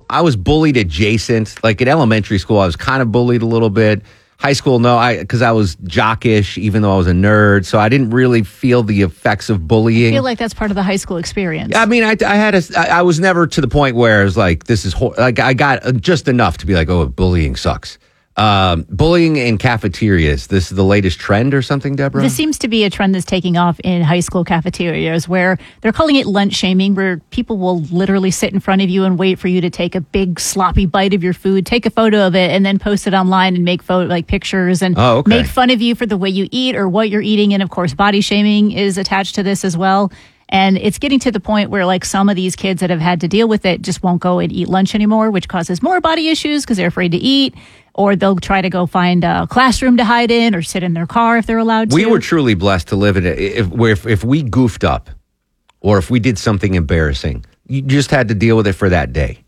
I was bullied adjacent. Like in elementary school, I was kind of bullied a little bit. High school, no, because I was jockish, even though I was a nerd. So I didn't really feel the effects of bullying. I feel like that's part of the high school experience. I mean, I was never to the point where it was like, this is, like I got just enough to be like, oh, bullying sucks. Bullying in cafeterias. This is the latest trend or something, Deborah? This seems to be a trend that's taking off in high school cafeterias where they're calling it lunch shaming, where people will literally sit in front of you and wait for you to take a big sloppy bite of your food, take a photo of it, and then post it online and make pictures and make fun of you for the way you eat or what you're eating. And of course, body shaming is attached to this as well. And it's getting to the point where like some of these kids that have had to deal with it just won't go and eat lunch anymore, which causes more body issues because they're afraid to eat, or they'll try to go find a classroom to hide in or sit in their car if they're allowed to. We were truly blessed to live in it. If we goofed up or if we did something embarrassing, you just had to deal with it for that day.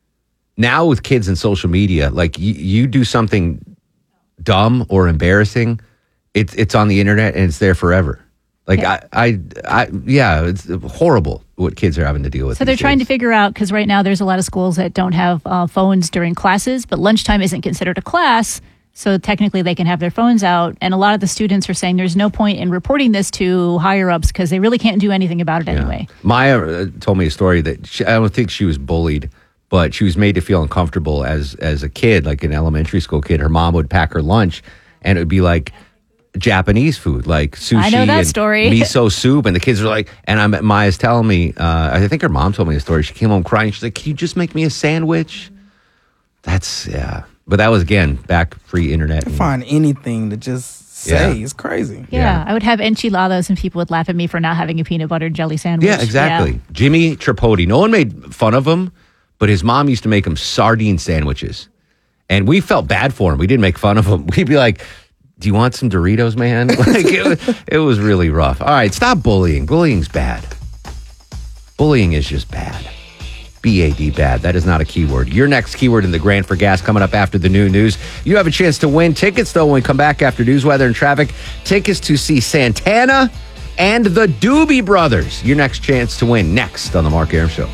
Now with kids and social media, like you do something dumb or embarrassing, it's on the internet and it's there forever. Like, yeah. It's horrible what kids are having to deal with. So they're trying to figure out, because right now there's a lot of schools that don't have phones during classes, but lunchtime isn't considered a class. So technically they can have their phones out. And a lot of the students are saying there's no point in reporting this to higher ups because they really can't do anything about it anyway. Maya told me a story that I don't think she was bullied, but she was made to feel uncomfortable as a kid, like an elementary school kid. Her mom would pack her lunch and it would be like Japanese food, like sushi I know that and story. miso soup, and the kids are like, and Maya's telling me, I think her mom told me the story. She came home crying. She's like, "Can you just make me a sandwich?" But that was again back pre-internet. Find anything to just say is crazy. Yeah, I would have enchiladas, and people would laugh at me for not having a peanut butter jelly sandwich. Yeah, exactly. Yeah. Jimmy Tripodi. No one made fun of him, but his mom used to make him sardine sandwiches, and we felt bad for him. We didn't make fun of him. We'd be like, "Do you want some Doritos, man?" Like it was really rough. All right, stop bullying. Bullying's bad. Bullying is just bad. BAD, bad. That is not a keyword. Your next keyword in the Grant for Gas coming up after the new news. You have a chance to win tickets, though, when we come back after news, weather, and traffic. Tickets to see Santana and the Doobie Brothers. Your next chance to win next on The Mark Arum Show.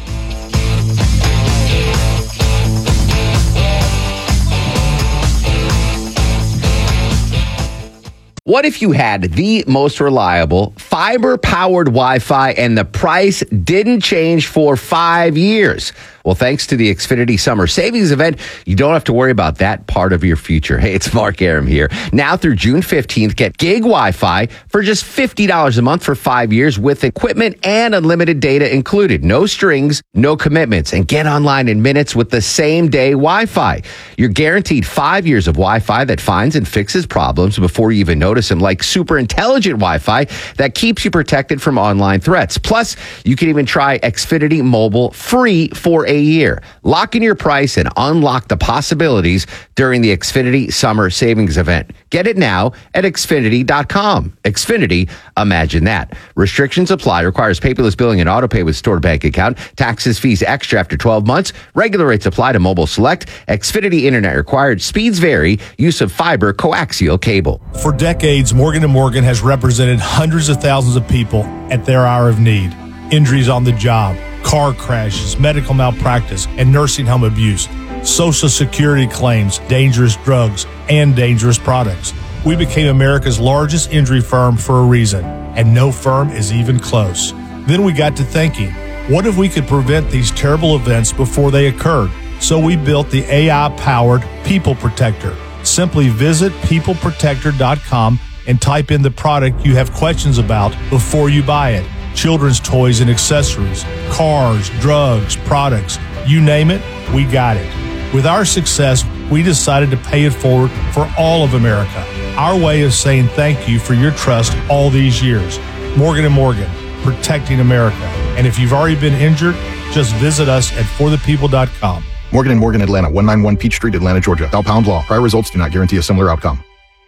What if you had the most reliable fiber-powered Wi-Fi and the price didn't change for 5 years? Well, thanks to the Xfinity Summer Savings Event, you don't have to worry about that part of your future. Hey, it's Mark Arum here. Now through June 15th, get gig Wi-Fi for just $50 a month for 5 years with equipment and unlimited data included. No strings, no commitments, and get online in minutes with the same day Wi-Fi. You're guaranteed 5 years of Wi-Fi that finds and fixes problems before you even notice them, like super intelligent Wi-Fi that keeps you protected from online threats. Plus, you can even try Xfinity Mobile free for a year. Lock in your price and unlock the possibilities during the Xfinity Summer Savings Event. Get it now at Xfinity.com. Xfinity, imagine that. Restrictions apply. Requires paperless billing and autopay with stored bank account. Taxes, fees extra after 12 months. Regular rates apply to Mobile Select. Xfinity Internet required. Speeds vary. Use of fiber coaxial cable. For decades, Morgan & Morgan has represented hundreds of thousands of people at their hour of need. Injuries on the job, car crashes, medical malpractice, and nursing home abuse, Social Security claims, dangerous drugs, and dangerous products. We became America's largest injury firm for a reason, and no firm is even close. Then we got to thinking, what if we could prevent these terrible events before they occurred? So we built the AI-powered People Protector. Simply visit peopleprotector.com and type in the product you have questions about before you buy it. Children's toys and accessories, cars, drugs, products, you name it, we got it. With our success, we decided to pay it forward for all of America. Our way of saying thank you for your trust all these years. Morgan & Morgan, protecting America. And if you've already been injured, just visit us at forthepeople.com. Morgan & Morgan, Atlanta, 191 Peach Street, Atlanta, Georgia. Pound law. Prior results do not guarantee a similar outcome.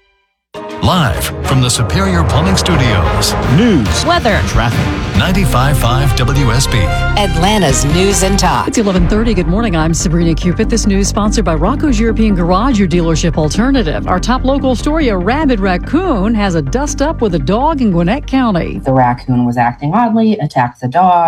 Live from the Superior Plumbing Studios. News, weather, traffic. 95.5 WSB. Atlanta's News and Talk. It's 11:30. Good morning. I'm Sabrina Cupid. This news sponsored by Rocco's European Garage, your dealership alternative. Our top local story, a rabid raccoon has a dust up with a dog in Gwinnett County. The raccoon was acting oddly, attacked the dog.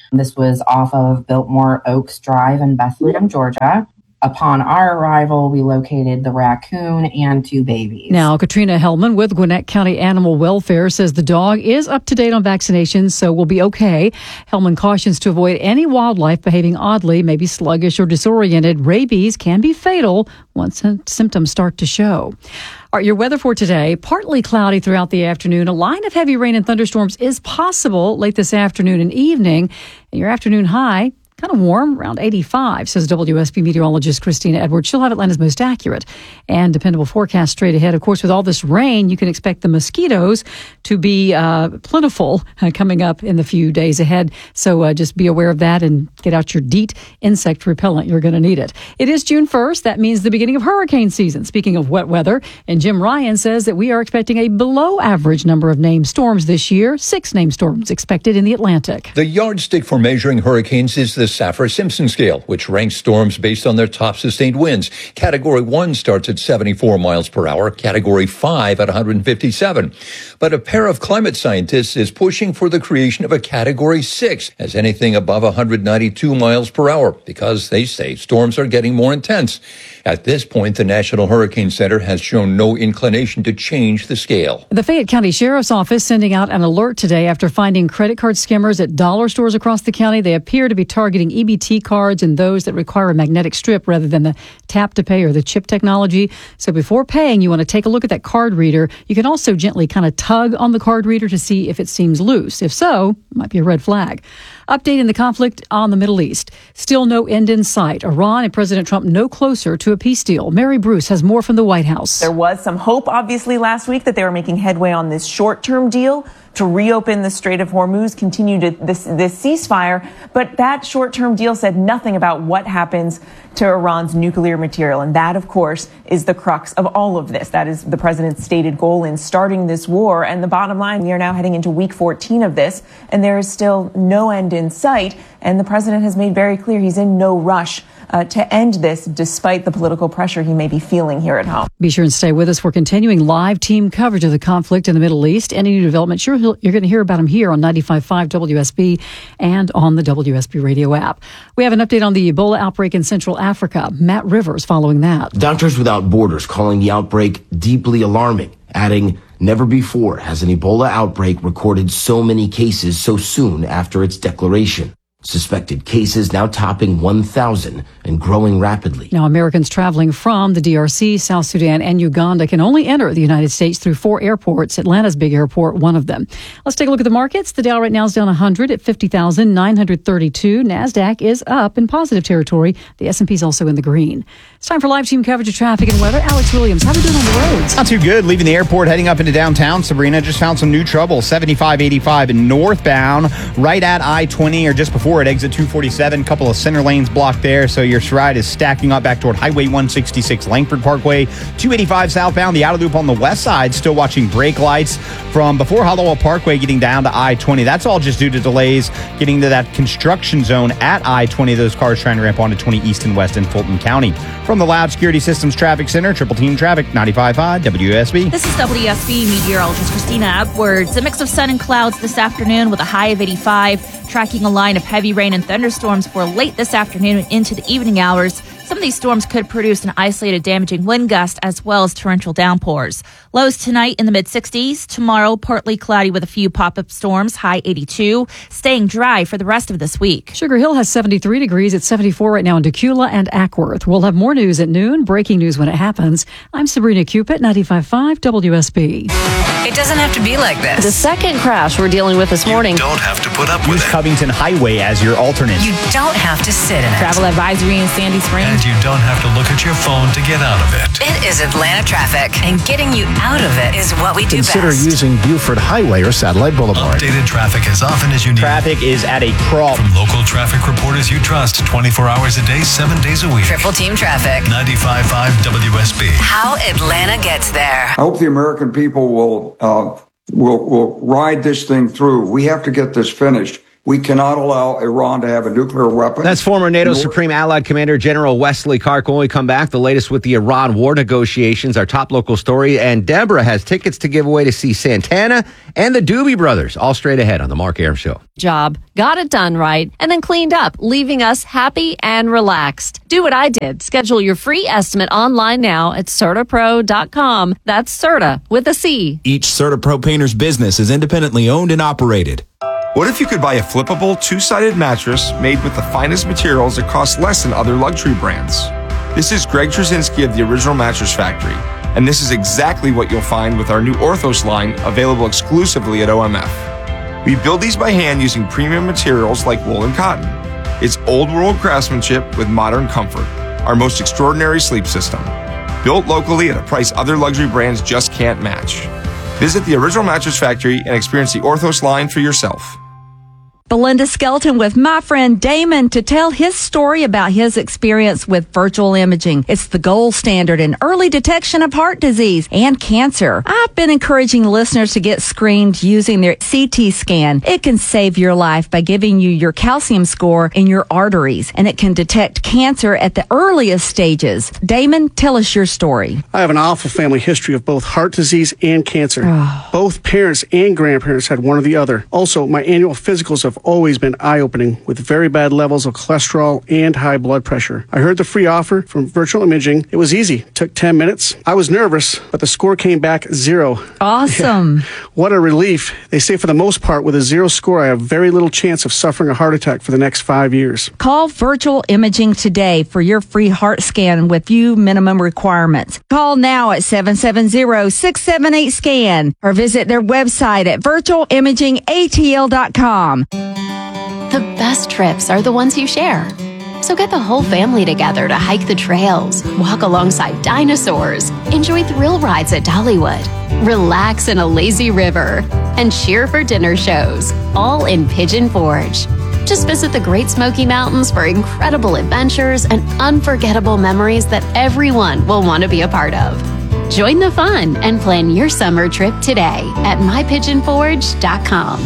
This was off of Biltmore Oaks Drive in Bethlehem, Georgia. Upon our arrival, we located the raccoon and 2 babies. Now, Katrina Hellman with Gwinnett County Animal Welfare says the dog is up to date on vaccinations, so will be okay. Hellman cautions to avoid any wildlife behaving oddly, maybe sluggish or disoriented. Rabies can be fatal once symptoms start to show. All right, your weather for today, partly cloudy throughout the afternoon. A line of heavy rain and thunderstorms is possible late this afternoon and evening. And your afternoon high, kind of warm, around 85, says WSB meteorologist Christina Edwards. She'll have Atlanta's most accurate and dependable forecast straight ahead. Of course, with all this rain, you can expect the mosquitoes to be plentiful coming up in the few days ahead. So just be aware of that and get out your DEET insect repellent. You're going to need it. It is June 1st. That means the beginning of hurricane season. Speaking of wet weather, and Jim Ryan says that we are expecting a below average number of named storms this year. 6 named storms expected in the Atlantic. The yardstick for measuring hurricanes is the Saffir-Simpson scale, which ranks storms based on their top sustained winds. Category 1 starts at 74 miles per hour, Category 5 at 157. But a pair of climate scientists is pushing for the creation of a Category 6 as anything above 192 miles per hour because they say storms are getting more intense. At this point, the National Hurricane Center has shown no inclination to change the scale. The Fayette County Sheriff's Office sending out an alert today after finding credit card skimmers at dollar stores across the county. They appear to be targeting EBT cards and those that require a magnetic strip rather than the tap to pay or the chip technology. So before paying, you want to take a look at that card reader. You can also gently kind of tug on the card reader to see if it seems loose. If so, it might be a red flag. Update in the conflict on the Middle East. Still no end in sight. Iran and President Trump no closer to a peace deal. Mary Bruce has more from the White House. There was some hope, obviously, last week that they were making headway on this short-term deal to reopen the Strait of Hormuz, continue to this ceasefire. But that short-term deal said nothing about what happens to Iran's nuclear material. And that, of course, is the crux of all of this. That is the president's stated goal in starting this war. And the bottom line, we are now heading into week 14 of this, and there is still no end in sight. And the president has made very clear he's in no rush to end this, despite the political pressure he may be feeling here at home. Be sure and stay with us. We're continuing live team coverage of the conflict in the Middle East. Any new development, you're going to hear about them here on 95.5 WSB and on the WSB radio app. We have an update on the Ebola outbreak in Central Africa. Matt Rivers following that. Doctors Without Borders calling the outbreak deeply alarming, adding, never before has an Ebola outbreak recorded so many cases so soon after its declaration. Suspected cases now topping 1,000 and growing rapidly. Now, Americans traveling from the DRC, South Sudan, and Uganda can only enter the United States through 4 airports. Atlanta's big airport, one of them. Let's take a look at the markets. The Dow right now is down 100 at 50,932. NASDAQ is up in positive territory. The S&P is also in the green. It's time for live team coverage of traffic and weather. Alex Williams, how are we doing on the roads? Not too good. Leaving the airport, heading up into downtown. Sabrina just found some new trouble. 75-85 northbound, right at I-20 or just before at exit 247. Couple of center lanes blocked there, so your ride is stacking up back toward Highway 166 Langford Parkway. 285 southbound, the outer loop on the west side, still watching brake lights from before Hollowell Parkway getting down to I-20. That's all just due to delays getting to that construction zone at I-20. Those cars trying to ramp onto 20 east and west in Fulton County. From the Loud Security Systems Traffic Center, Triple Team Traffic, 95.5 WSB. This is WSB meteorologist Christina Edwards. A mix of sun and clouds this afternoon with a high of 85. Tracking a line of heavy rain and thunderstorms for late this afternoon and into the evening hours. Some of these storms could produce an isolated damaging wind gust as well as torrential downpours. Lows tonight in the mid-60s. Tomorrow, partly cloudy with a few pop-up storms, high 82. Staying dry for the rest of this week. Sugar Hill has 73 degrees. It's 74 right now in Decula and Ackworth. We'll have more news at noon. Breaking news when it happens. I'm Sabrina Cupid, 95.5 WSB. It doesn't have to be like this. The second crash we're dealing with this morning. You don't have to put up with Use it. Covington Highway as your alternate. You don't have to sit in it. Travel advisory in Sandy Springs. And you don't have to look at your phone to get out of it. It is Atlanta traffic, and getting you out of it is what we do Consider best. using Buford Highway or Satellite Boulevard. Updated traffic as often as you need. Traffic is at a crawl. From local traffic reporters you trust 24 hours a day, 7 days a week. Triple Team Traffic. 95.5 WSB. How Atlanta gets there. I hope the American people will ride this thing through. We have to get this finished. We cannot allow Iran to have a nuclear weapon. That's former NATO Supreme Allied Commander General Wesley Clark. When we come back, the latest with the Iran war negotiations, our top local story, and Deborah has tickets to give away to see Santana and the Doobie Brothers, all straight ahead on The Mark Arum Show. Job, got it done right, and then cleaned up, leaving us happy and relaxed. Do what I did. Schedule your free estimate online now at CertaPro.com. That's Certa with a C. Each CertaPro painter's business is independently owned and operated. What if you could buy a flippable, two-sided mattress made with the finest materials that cost less than other luxury brands? This is Greg Trzynski of the Original Mattress Factory, and this is exactly what you'll find with our new Orthos line, available exclusively at OMF. We build these by hand using premium materials like wool and cotton. It's old-world craftsmanship with modern comfort, our most extraordinary sleep system. Built locally at a price other luxury brands just can't match. Visit the Original Mattress Factory and experience the Orthos line for yourself. Belinda Skelton with my friend Damon to tell his story about his experience with virtual imaging. It's the gold standard in early detection of heart disease and cancer. I've been encouraging listeners to get screened using their CT scan. It can save your life by giving you your calcium score in your arteries, and it can detect cancer at the earliest stages. Damon, tell us your story. I have an awful family history of both heart disease and cancer. Both parents and grandparents had one or the other. Also, my annual physicals have always been eye-opening with very bad levels of cholesterol and high blood pressure. I heard the free offer from virtual imaging. It was easy. Took 10 minutes. I was nervous, but the score came back 0. Awesome. Yeah. What a relief. They say for the most part, with a 0 score, I have very little chance of suffering a heart attack for the next 5 years. Call Virtual Imaging today for your free heart scan with few minimum requirements. Call now at 770-678-SCAN or visit their website at virtualimagingatl.com. The best trips are the ones you share. So get the whole family together to hike the trails, walk alongside dinosaurs, enjoy thrill rides at Dollywood, relax in a lazy river, and cheer for dinner shows, all in Pigeon Forge. Just visit the Great Smoky Mountains for incredible adventures and unforgettable memories that everyone will want to be a part of. Join the fun and plan your summer trip today at mypigeonforge.com.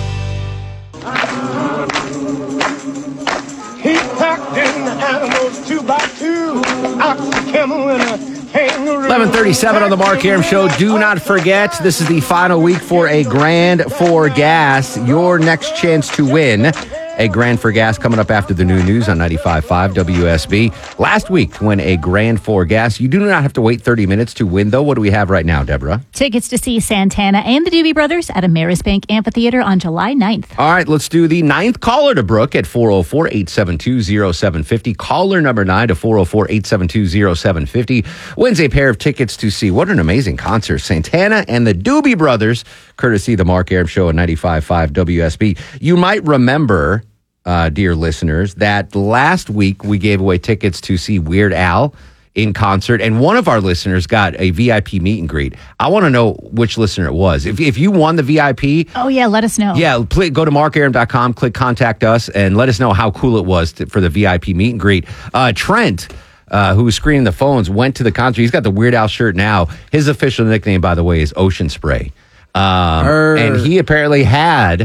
He packed in the animals 2 by 2, ox, camel, and a kangaroo. 11:37 on the Mark Arum Show. Do not forget, this is the final week for a Grand for Gas. Your next chance to win a Grand for Gas coming up after the new news on 95.5 WSB. Last week, won a Grand for Gas. You do not have to wait 30 minutes to win, though. What do we have right now, Deborah? Tickets to see Santana and the Doobie Brothers at Ameris Bank Amphitheater on July 9th. All right, let's do the 9th caller to Brooke at 404-872-0750. Caller number 9 to 404-872-0750 wins a pair of tickets to see what an amazing concert. Santana and the Doobie Brothers, courtesy of the Mark Arum Show at 95.5 WSB. You might remember, dear listeners, that last week we gave away tickets to see Weird Al in concert, and one of our listeners got a VIP meet and greet. I want to know which listener it was. If you won the VIP... Oh, yeah, let us know. Yeah, please go to markarum.com, click Contact Us, and let us know how cool it was for the VIP meet and greet. Trent, who was screening the phones, went to the concert. He's got the Weird Al shirt now. His official nickname, by the way, is Ocean Spray. And he apparently had...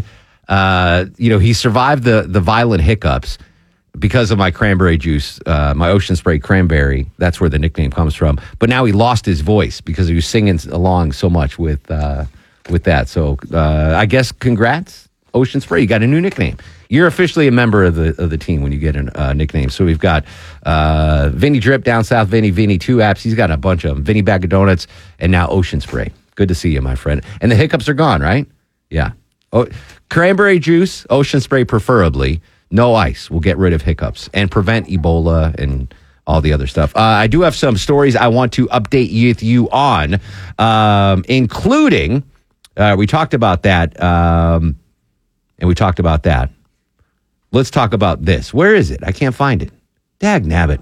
he survived the violent hiccups because of my cranberry juice, my Ocean Spray cranberry. That's where the nickname comes from. But now he lost his voice because he was singing along so much with that. So I guess congrats, Ocean Spray. You got a new nickname. You're officially a member of the team when you get a nickname. So we've got Vinny Drip down south, Vinny 2 apps. He's got a bunch of them. Vinny Bag of Donuts, and now Ocean Spray. Good to see you, my friend. And the hiccups are gone, right? Yeah. Oh, cranberry juice, Ocean Spray preferably. No ice will get rid of hiccups and prevent Ebola and all the other stuff. I do have some stories I want to update you on, including, we talked about that, and we talked about that. Let's talk about this. Where is it? I can't find it. Dag nabbit.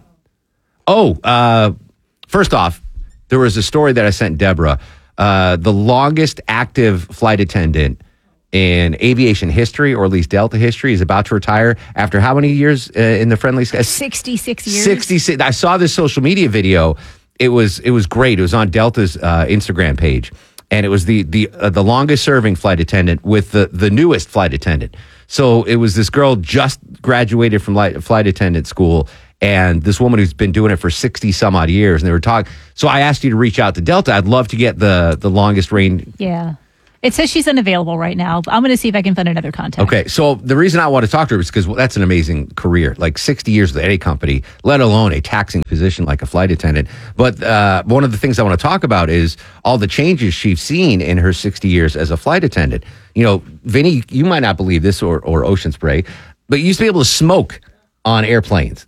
Oh, first off, there was a story that I sent Deborah. The longest active flight attendant in aviation history, or at least Delta history, is about to retire after how many years in the friendly skies? 66 years. 66. I saw this social media video. It was great. It was on Delta's Instagram page. and it was the longest serving flight attendant with the newest flight attendant. So it was this girl just graduated from flight attendant school, and this woman who's been doing it for 60 some odd years. And they were talking. So I asked you to reach out to Delta. I'd love to get the longest reign. Yeah. It says she's unavailable right now. I'm going to see if I can find another contact. Okay, so the reason I want to talk to her is because that's an amazing career, like 60 years with any company, let alone a taxing position like a flight attendant. But one of the things I want to talk about is all the changes she's seen in her 60 years as a flight attendant. You know, Vinny, you might not believe this or Ocean Spray, but you used to be able to smoke on airplanes.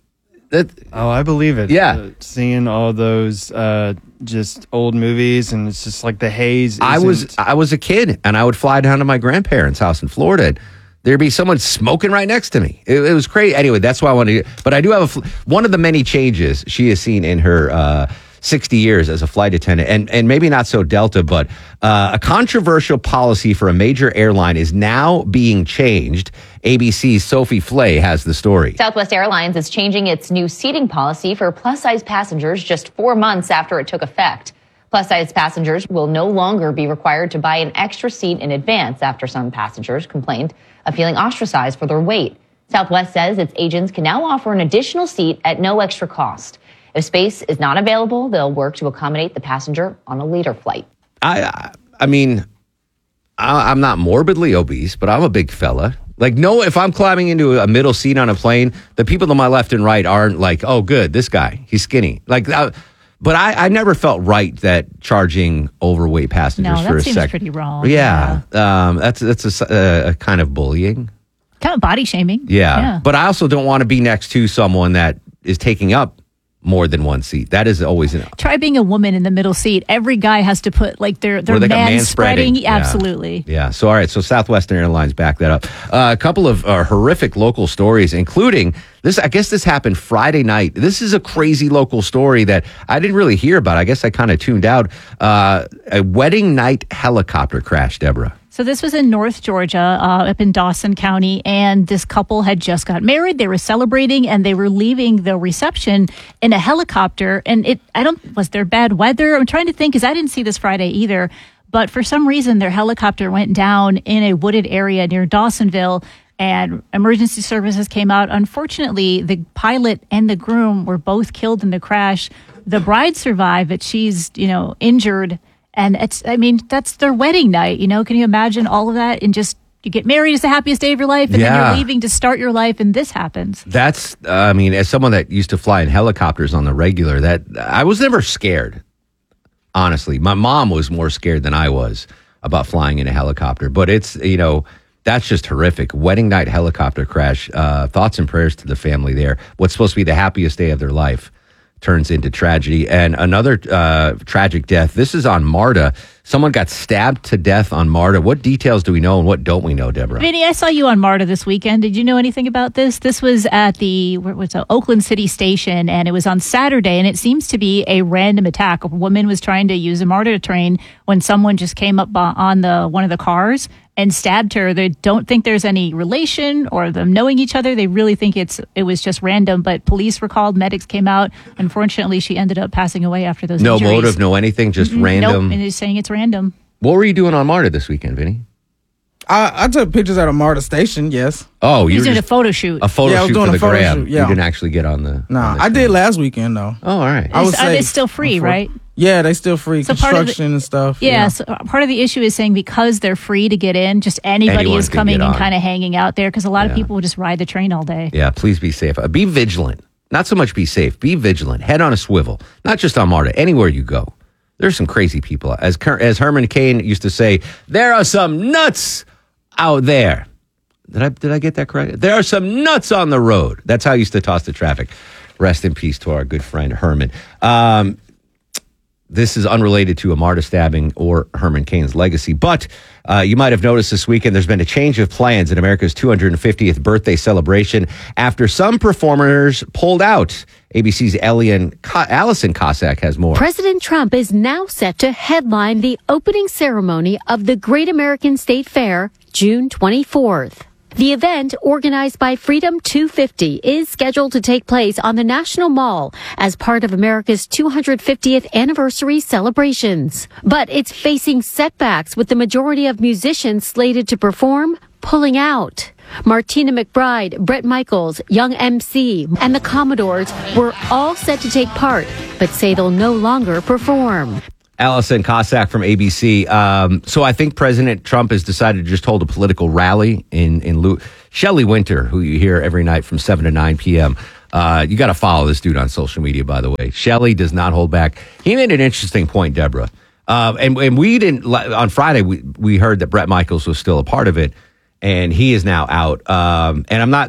I believe it. Yeah. Seeing all those just old movies, and it's just like the haze. I was a kid, and I would fly down to my grandparents' house in Florida. And there'd be someone smoking right next to me. It was crazy. Anyway, that's why I wanted to. But I do have one of the many changes she has seen in her 60 years as a flight attendant, and maybe not so Delta, but a controversial policy for a major airline is now being changed. ABC's Sophie Flay has the story. Southwest Airlines is changing its new seating policy for plus-size passengers just 4 months after it took effect. Plus-size passengers will no longer be required to buy an extra seat in advance after some passengers complained of feeling ostracized for their weight. Southwest says its agents can now offer an additional seat at no extra cost. If space is not available, they'll work to accommodate the passenger on a later flight. I mean, I'm not morbidly obese, but I'm a big fella. Like, no, if I'm climbing into a middle seat on a plane, the people to my left and right aren't like, oh, good, this guy, he's skinny. Like, but I never felt right that charging overweight passengers for a second. No, that seems pretty wrong. Yeah. That's a kind of bullying. Kind of body shaming. Yeah. But I also don't want to be next to someone that is taking up more than one seat. That is always Try being a woman in the middle seat. Every guy has to put like their like man spreading. Yeah. Absolutely. Yeah. So, all right. So Southwestern Airlines backed that up. A couple of horrific local stories, including this. I guess this happened Friday night. This is a crazy local story that I didn't really hear about. I guess I kind of tuned out. A wedding night helicopter crash, Deborah. So this was in North Georgia, up in Dawson County, and this couple had just got married. They were celebrating, and they were leaving the reception in a helicopter. And was there bad weather? I'm trying to think, because I didn't see this Friday either. But for some reason, their helicopter went down in a wooded area near Dawsonville, and emergency services came out. Unfortunately, the pilot and the groom were both killed in the crash. The bride survived, but she's, injured. And that's their wedding night. Can you imagine all of that? And just, you get married, it's the happiest day of your life. And then you're leaving to start your life, and this happens. That's, as someone that used to fly in helicopters on the regular, that I was never scared. Honestly, my mom was more scared than I was about flying in a helicopter. But it's, that's just horrific. Wedding night helicopter crash. Thoughts and prayers to the family there. What's supposed to be the happiest day of their life turns into tragedy. And another tragic death. This is on MARTA. Someone got stabbed to death on MARTA. What details do we know and what don't we know, Deborah? Vinny, I saw you on MARTA this weekend. Did you know anything about this? This was at the Oakland City Station, and it was on Saturday, and it seems to be a random attack. A woman was trying to use a MARTA train when someone just came up on one of the cars and stabbed her. They don't think there's any relation or them knowing each other. They really think it was just random, but police were called, medics came out. Unfortunately, she ended up passing away after those injuries. No motive, no anything, just random. Nope, and they're saying it's random. What were you doing on MARTA this weekend, Vinny? I took pictures at a MARTA station, yes. Oh, you were doing a photo shoot. A photo shoot for the gram. Shoot, yeah. You didn't actually get on the... No, I did last weekend, though. Oh, all right. Are they still free, right? Yeah, they still free. So construction and stuff. Yeah, so part of the issue is saying because they're free to get in, just anybody is coming and kind of hanging out there, because a lot of people will just ride the train all day. Yeah, please be safe. Be vigilant. Not so much be safe. Be vigilant. Head on a swivel. Not just on MARTA. Anywhere you go. There's some crazy people. As Herman Cain used to say, there are some nuts out there. Did I get that correct? There are some nuts on the road. That's how he used to toss the traffic. Rest in peace to our good friend Herman. This is unrelated to a MARTA stabbing or Herman Cain's legacy, but you might have noticed this weekend there's been a change of plans in America's 250th birthday celebration after some performers pulled out. ABC's Allison Cossack has more. President Trump is now set to headline the opening ceremony of the Great American State Fair, June 24th. The event, organized by Freedom 250, is scheduled to take place on the National Mall as part of America's 250th anniversary celebrations. But it's facing setbacks with the majority of musicians slated to perform pulling out. Martina McBride, Bret Michaels, Young MC, and the Commodores were all set to take part, but say they'll no longer perform. Allison Cossack from ABC. So I think President Trump has decided to just hold a political rally in Shelley Winter, who you hear every night from 7 to 9 p.m. You got to follow this dude on social media, by the way. Shelley does not hold back. He made an interesting point, Deborah. And we didn't, on Friday, we heard that Bret Michaels was still a part of it, and he is now out. And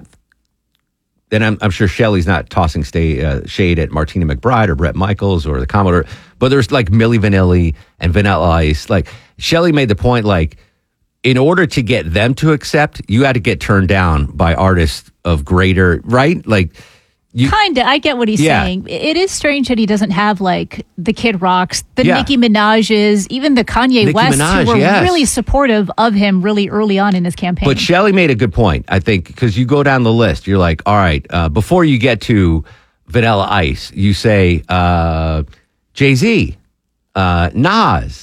I'm sure Shelley's not tossing shade at Martina McBride or Bret Michaels or the Commodore, but there's like Milli Vanilli and Vanilla Ice. Like Shelley made the point, like in order to get them to accept, you had to get turned down by artists of greater, right? Like Kinda. I get what he's saying. It is strange that he doesn't have like the Kid Rocks, the Nicki Minaj's, even the Kanye West, who were really supportive of him really early on in his campaign. But Shelley made a good point, I think, because you go down the list. You're like, all right, before you get to Vanilla Ice, you say Jay-Z, Nas.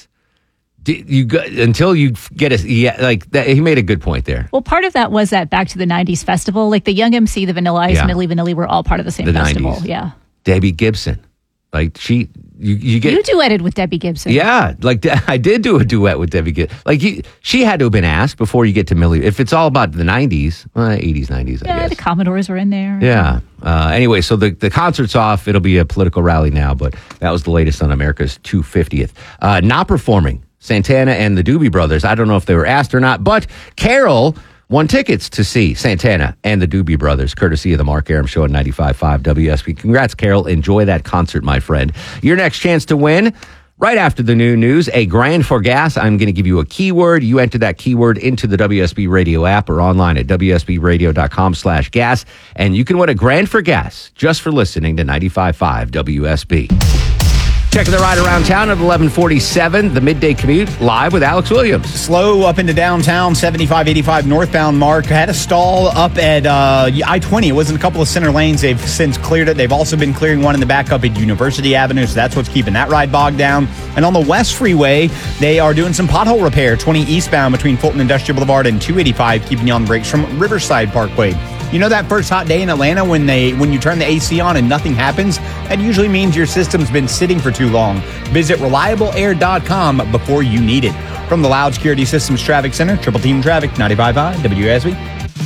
Until you get he made a good point there. Well, part of that was that Back to the 90s festival. Like the Young MC, the Vanilla Ice, Milli Vanilli were all part of the same festival. 90s. Yeah. Debbie Gibson. Like you duetted with Debbie Gibson. Yeah. Like I did do a duet with Debbie Gibson. Like she had to have been asked before you get to Milli. If it's all about the 90s, 80s, 90s, I guess. The Commodores were in there. Yeah. Anyway, so the concert's off. It'll be a political rally now, but that was the latest on America's 250th. Not performing. Santana and the Doobie Brothers. I don't know if they were asked or not, but Carol won tickets to see Santana and the Doobie Brothers, courtesy of the Mark Arum Show at 95.5 WSB. Congrats, Carol. Enjoy that concert, my friend. Your next chance to win, right after the new news, a grand for gas. I'm going to give you a keyword. You enter that keyword into the WSB Radio app or online at WSBradio.com/gas, and you can win a grand for gas just for listening to 95.5 WSB. Checking the ride around town at 11:47, the midday commute, live with Alex Williams. Slow up into downtown, 75-85 northbound Mark. Had a stall up at I-20. It was in a couple of center lanes. They've since cleared it. They've also been clearing one in the back up at University Avenue, so that's what's keeping that ride bogged down. And on the West Freeway, they are doing some pothole repair, 20 eastbound between Fulton Industrial Boulevard and 285, keeping you on the brakes from Riverside Parkway. You know that first hot day in Atlanta when you turn the AC on and nothing happens? That usually means your system's been sitting for too long. Visit reliableair.com before you need it. From the Loud Security Systems Traffic Center, Triple Team Traffic, 95.5 WSB.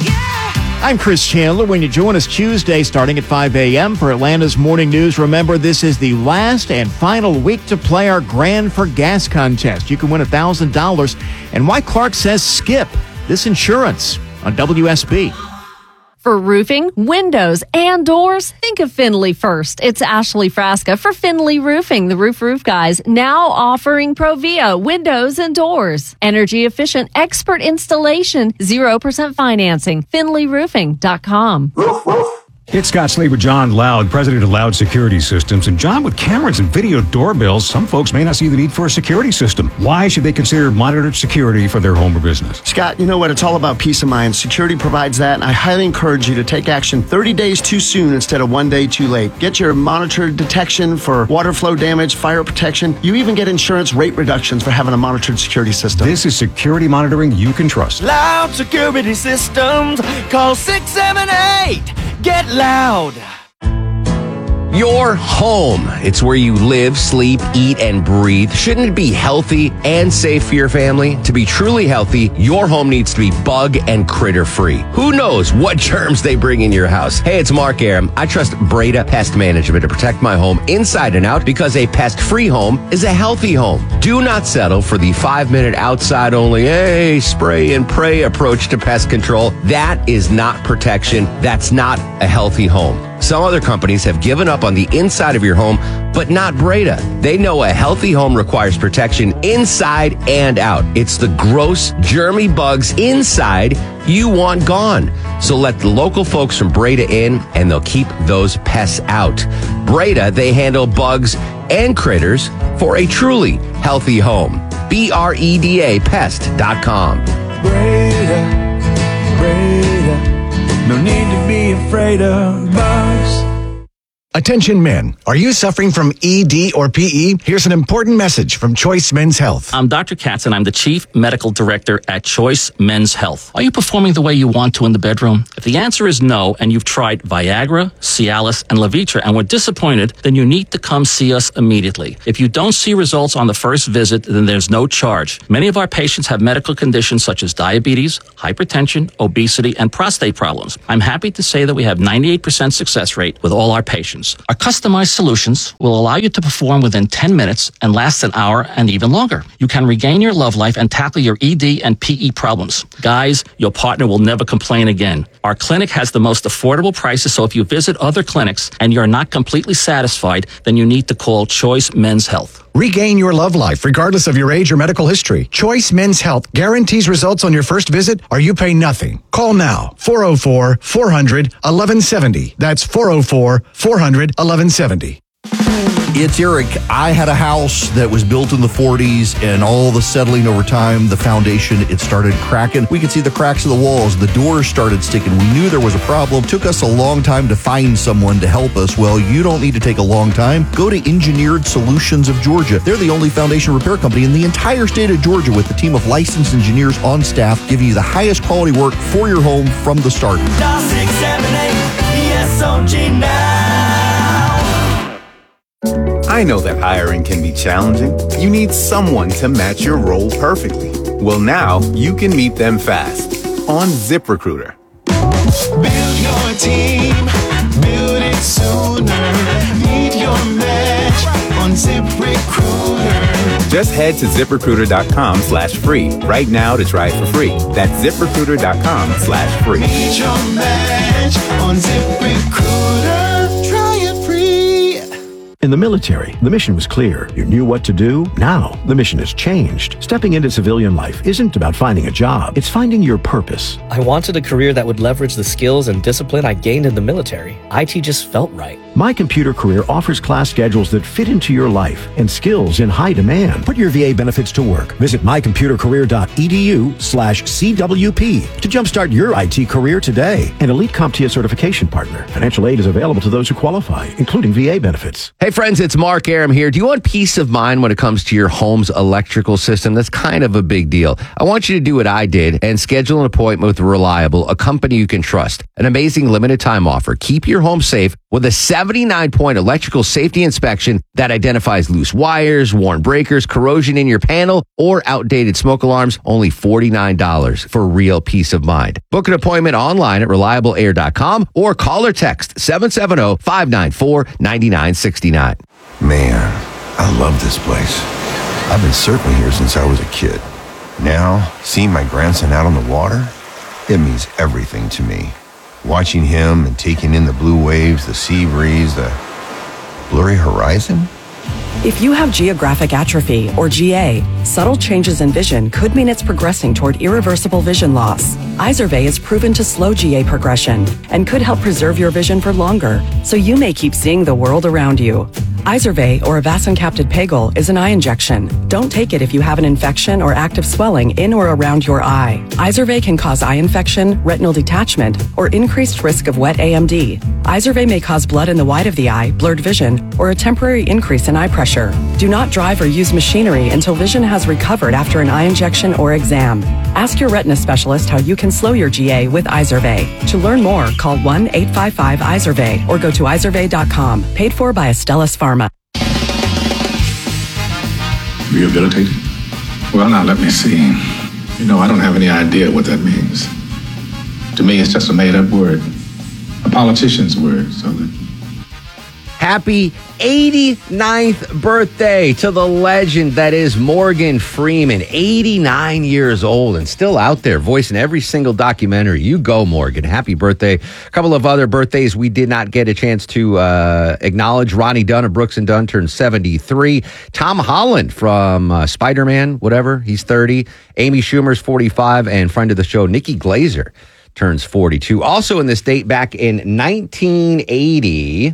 I'm Chris Chandler. When you join us Tuesday starting at 5 a.m. for Atlanta's Morning News, remember this is the last and final week to play our Grand for Gas contest. You can win $1,000. And why Clark says skip this insurance on WSB. For roofing, windows, and doors, think of Finley first. It's Ashley Frasca for Finley Roofing, the roof guys, now offering Provia windows and doors. Energy efficient, expert installation, 0% financing. FinleyRoofing.com. It's Scott Slaver, John Loud, president of Loud Security Systems. And John, with cameras and video doorbells, some folks may not see the need for a security system. Why should they consider monitored security for their home or business? Scott, you know what? It's all about peace of mind. Security provides that, and I highly encourage you to take action 30 days too soon instead of 1 day too late. Get your monitored detection for water flow damage, fire protection. You even get insurance rate reductions for having a monitored security system. This is security monitoring you can trust. Loud Security Systems. Call 678. Get loud. Your home. It's where you live, sleep, eat, and breathe. Shouldn't it be healthy and safe for your family? To be truly healthy, your home needs to be bug and critter free. Who knows what germs they bring in your house? Hey, it's Mark Arum. I trust Breda Pest Management to protect my home inside and out because a pest-free home is a healthy home. Do not settle for the 5-minute outside only, hey, spray and pray approach to pest control. That is not protection. That's not a healthy home. Some other companies have given up on the inside of your home, but not Breda. They know a healthy home requires protection inside and out. It's the gross, germy bugs inside you want gone. So let the local folks from Breda in, and they'll keep those pests out. Breda, they handle bugs and critters for a truly healthy home. BREDA pest.com. Breda, Breda. No need to be afraid of bugs. Attention men, are you suffering from ED or PE? Here's an important message from Choice Men's Health. I'm Dr. Katz, and I'm the Chief Medical Director at Choice Men's Health. Are you performing the way you want to in the bedroom? If the answer is no, and you've tried Viagra, Cialis, and Levitra and were disappointed, then you need to come see us immediately. If you don't see results on the first visit, then there's no charge. Many of our patients have medical conditions such as diabetes, hypertension, obesity, and prostate problems. I'm happy to say that we have 98% success rate with all our patients. Our customized solutions will allow you to perform within 10 minutes and last an hour and even longer. You can regain your love life and tackle your ED and PE problems. Guys, your partner will never complain again. Our clinic has the most affordable prices, so if you visit other clinics and you're not completely satisfied, then you need to call Choice Men's Health. Regain your love life regardless of your age or medical history. Choice Men's Health guarantees results on your first visit or you pay nothing. Call now. 404-400-1170. That's 404-400-1170. It's Eric. I had a house that was built in the 40s, and all the settling over time, the foundation, it started cracking. We could see the cracks of the walls. The doors started sticking. We knew there was a problem. Took us a long time to find someone to help us. Well, you don't need to take a long time. Go to Engineered Solutions of Georgia. They're the only foundation repair company in the entire state of Georgia with a team of licensed engineers on staff giving you the highest quality work for your home from the start. Dial 678 ESOG now. I know that hiring can be challenging. You need someone to match your role perfectly. Well, now you can meet them fast on ZipRecruiter. Build your team, build it sooner. Meet your match on ZipRecruiter. Just head to ZipRecruiter.com/free right now to try it for free. That's ZipRecruiter.com/free. Meet your match on ZipRecruiter. Try it free. In the military, the mission was clear. You knew what to do. Now, the mission has changed. Stepping into civilian life isn't about finding a job. It's finding your purpose. I wanted a career that would leverage the skills and discipline I gained in the military. IT just felt right. My Computer Career offers class schedules that fit into your life and skills in high demand. Put your VA benefits to work. Visit mycomputercareer.edu/CWP to jumpstart your IT career today. An elite CompTIA certification partner. Financial aid is available to those who qualify, including VA benefits. Hey friends, it's Mark Aram here. Do you want peace of mind when it comes to your home's electrical system? That's kind of a big deal. I want you to do what I did and schedule an appointment with Reliable, a company you can trust. An amazing limited time offer. Keep your home safe with a 79-point electrical safety inspection that identifies loose wires, worn breakers, corrosion in your panel, or outdated smoke alarms. Only $49 for real peace of mind. Book an appointment online at reliableair.com or call or text 770-594-9969. Man, I love this place. I've been surfing here since I was a kid. Now, seeing my grandson out on the water, it means everything to me. Watching him and taking in the blue waves, the sea breeze, the blurry horizon. If you have geographic atrophy, or GA, subtle changes in vision could mean it's progressing toward irreversible vision loss. Izervay is proven to slow GA progression and could help preserve your vision for longer, so you may keep seeing the world around you. Izervay, or avacincaptad pegol, is an eye injection. Don't take it if you have an infection or active swelling in or around your eye. Izervay can cause eye infection, retinal detachment, or increased risk of wet AMD. Izervay may cause blood in the white of the eye, blurred vision, or a temporary increase in eye pressure. Do not drive or use machinery until vision has recovered after an eye injection or exam. Ask your retina specialist how you can slow your GA with Izervay. To learn more, call 1-855-IZERVAY or go to izervay.com. Paid for by Astellas Pharma. Rehabilitated? Well, now let me see. You know, I don't have any idea what that means. To me, it's just a made-up word. A politician's word, so that... Happy 89th birthday to the legend that is Morgan Freeman, 89 years old and still out there voicing every single documentary. You go, Morgan. Happy birthday. A couple of other birthdays we did not get a chance to acknowledge. Ronnie Dunn of Brooks & Dunn turned 73. Tom Holland from Spider-Man, whatever, he's 30. Amy Schumer's 45. And friend of the show, Nikki Glaser, turns 42. Also in this date, back in 1980...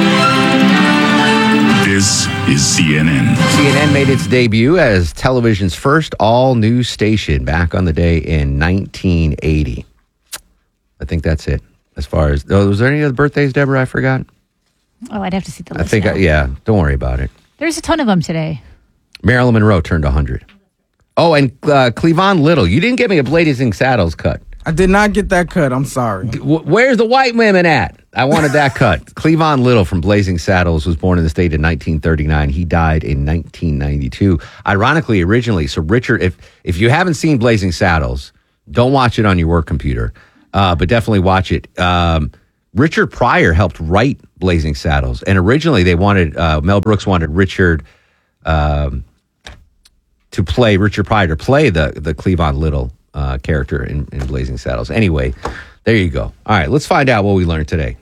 This is CNN. CNN made its debut as television's first all-news station back on the day in 1980. I think that's it. as far as, was there any other birthdays, Deborah, I forgot? Oh, I'd have to see the I list. think, now. don't worry about it. There's a ton of them today. Marilyn Monroe turned 100. Oh, and Cleavon Little. You didn't get me a Blazing Saddles cut. I did not get that cut. I'm sorry. Where's the white women at? I wanted that cut. Cleavon Little from Blazing Saddles was born in the state in 1939. He died in 1992. Ironically, originally, so Richard, if you haven't seen Blazing Saddles, don't watch it on your work computer, but definitely watch it. Richard Pryor helped write Blazing Saddles, and originally they wanted Mel Brooks wanted Richard Pryor to play the Cleavon Little character in Blazing Saddles. Anyway, there you go. All right, let's find out what we learned today.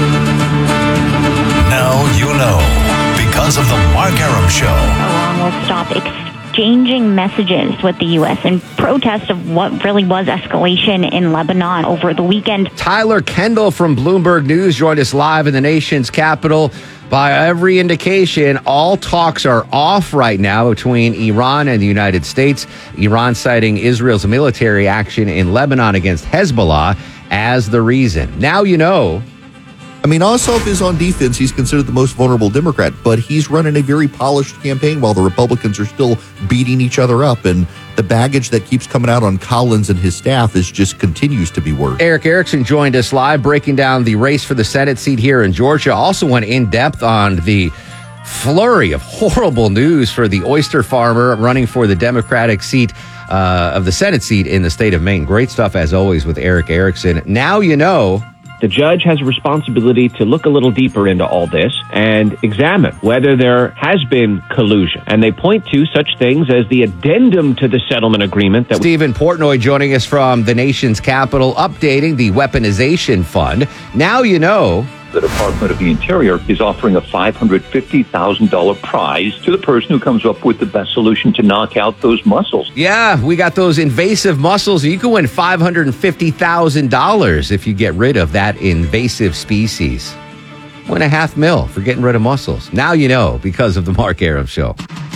Now you know, because of the Mark Arum Show. Iran will stop exchanging messages with the U.S. in protest of what really was escalation in Lebanon over the weekend. Tyler Kendall from Bloomberg News joined us live in the nation's capital. By every indication, all talks are off right now between Iran and the United States. Iran citing Israel's military action in Lebanon against Hezbollah as the reason. Now you know. I mean, Ossoff is on defense. He's considered the most vulnerable Democrat, but he's running a very polished campaign while the Republicans are still beating each other up. And the baggage that keeps coming out on Collins and his staff just continues to be worse. Eric Erickson joined us live, breaking down the race for the Senate seat here in Georgia. Also went in depth on the flurry of horrible news for the oyster farmer running for the Democratic seat of the Senate seat in the state of Maine. Great stuff, as always, with Eric Erickson. Now you know. The judge has a responsibility to look a little deeper into all this and examine whether there has been collusion. And they point to such things as the addendum to the settlement agreement. That Stephen Portnoy joining us from the nation's capital, updating the weaponization fund. Now you know. The Department of the Interior is offering a $550,000 prize to the person who comes up with the best solution to knock out those mussels. Yeah, we got those invasive mussels. You can win $550,000 if you get rid of that invasive species. Win $500,000 for getting rid of mussels. Now you know, because of the Mark Arum Show.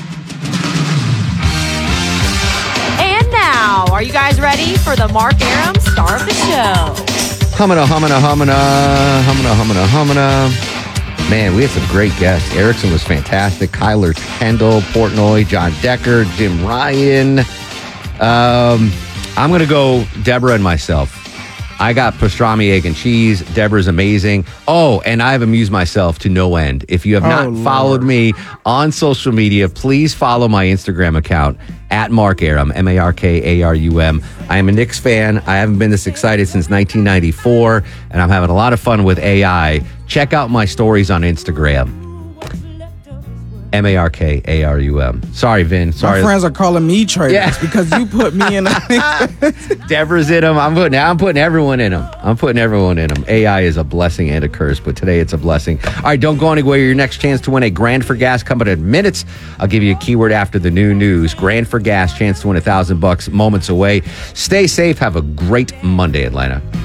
And now, are you guys ready for the Mark Arum Star of the Show? Humana. Man, we had some great guests. Erickson was fantastic. Kyler Kendall, Portnoy, John Decker, Jim Ryan. I'm going to go Deborah and myself. I got pastrami, egg, and cheese. Deborah's amazing. Oh, and I've amused myself to no end. If you have not followed me on social media, please follow my Instagram account at Mark Arum, MarkArum. I am a Knicks fan. I haven't been this excited since 1994, and I'm having a lot of fun with AI. Check out my stories on Instagram. MarkArum. Sorry, Vin. Sorry. My friends are calling me traitors because you put me in. Deborah's in them. I'm putting everyone in them. AI is a blessing and a curse, but today it's a blessing. All right, don't go anywhere. Your next chance to win a Grand for Gas coming in minutes. I'll give you a keyword after the new news. Grand for Gas, chance to win $1,000 moments away. Stay safe. Have a great Monday, Atlanta.